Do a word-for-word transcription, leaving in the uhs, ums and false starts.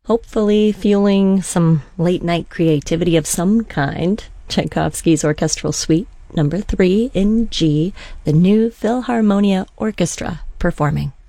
hopefully fueling some late-night creativity of some kind. Tchaikovsky's Orchestral Suite Number three in G, the new Philharmonia Orchestra performing.